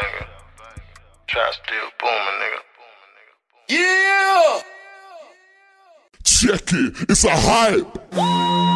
finger. Trap still booming, nigga. Yeah! Check it, it's a hype.